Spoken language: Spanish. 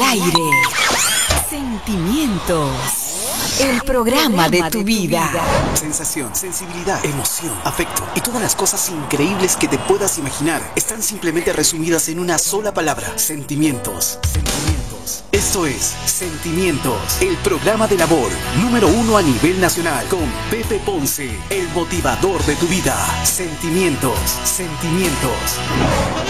aire. Sentimientos. El programa de tu vida. Sensación, sensibilidad, emoción, afecto y todas las cosas increíbles que te puedas imaginar están simplemente resumidas en una sola palabra: sentimientos. Sentimientos. Esto es Sentimientos, el programa de labor número 1 a nivel nacional, con Pepe Ponce, el motivador de tu vida. Sentimientos, sentimientos.